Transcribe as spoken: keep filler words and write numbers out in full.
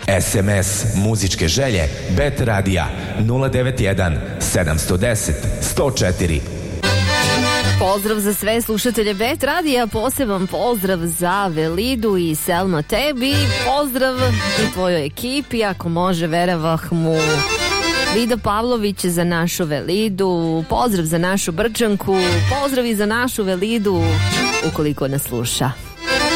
es em es muzičke želje Bet Radija nula devet jedan sedam jedan nula sto četiri. Pozdrav za sve slušatelje Bet Radija, poseban pozdrav za Velidu i Selma tebi, pozdrav i tvojoj ekipi, ako može verovah mu Vida Pavlović za našu Velidu, pozdrav za našu Brčanku, pozdrav i za našu Velidu ukoliko nas sluša.